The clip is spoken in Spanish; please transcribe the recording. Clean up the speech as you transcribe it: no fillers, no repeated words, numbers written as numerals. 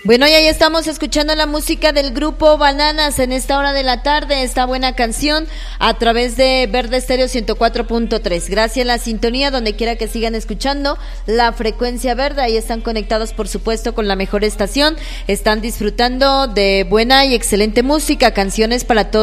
Bueno, y ahí estamos escuchando la música del grupo Bananas en esta hora de la tarde, esta buena canción a través de Verde Estéreo 104.3. Gracias a la sintonía, donde quiera que sigan escuchando la frecuencia verde, ahí están conectados por supuesto con la mejor estación, están disfrutando de buena y excelente música, canciones para todos